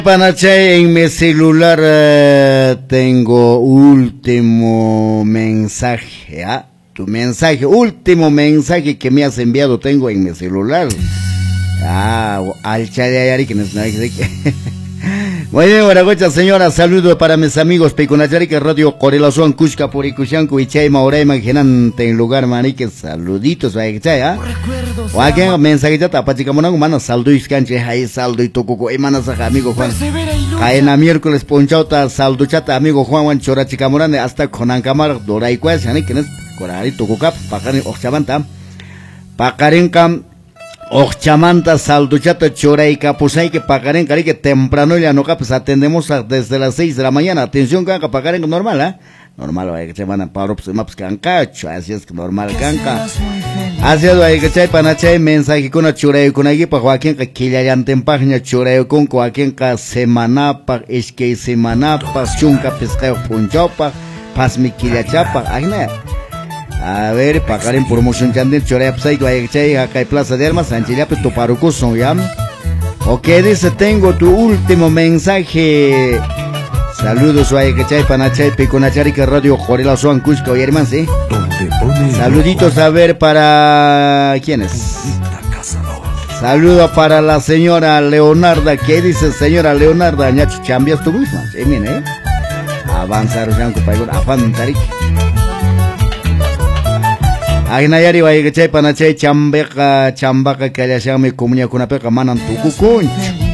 Panachay, en mi celular tengo último mensaje, ¿ah? Tu mensaje, último mensaje que me has enviado tengo en mi celular. Al chayayari que nos muy bien, Guaragocha, señora, saludo para mis amigos Picunachari que Radio Corelazuan, Cusca, Puricushanco y Chay, Maurey, Mangenante, en lugar, manique, saluditos, ¿ah? O aquí, mensaje ya tapachicamonang, mano, saldo y canche, ahí saldo y tocuco, manas, amigo Juan. Caena miércoles, ponchauta, saldo chata, amigo Juan, Chorachicamonane, hasta Conancamar, Doray, Cues, que no es Corari, tocucap, Pacarin, Ochavanta, Pacarincam. Ochamanta, salduchata, choray, capusay, que pagaren, cari, que temprano ya no pues atendemos desde las 6 de la mañana. Atención, canca, pagaren normal, ¿eh? Normal, vaya que se van a parar, pues maps cancacho, así es que normal, canca. Así es, vaya que chay, panachay, mensaje con a choray, con aquí, pa' Joaquín, que quillayan página choray, con Joaquín, que semana, pa' es que semana, pa' chunca, pescado, punchapa, pas mi quillachapa, ay, no. A ver, pagar en promoción chanden, chorea psay, guayachay, acá hay Plaza de Armas, Sanchillape, Toparuco, son ya. Ok, dice, tengo tu último mensaje. Saludos, guayachay, panachay, piconachari, que Radio Jorela, Suan, Cusca, oye, hermano, ¿sí? Saluditos, a ver, para... ¿quiénes? Saludo para la señora Leonarda. ¿Qué dice, señora Leonarda? Ñacho, chambias tu misma. Sí, mire, avanzar, Janco, Paigon, afán, tarik. Agnayari vaya que chay panachay chambaca que haya me comunica con una peca manan tu cucuncho.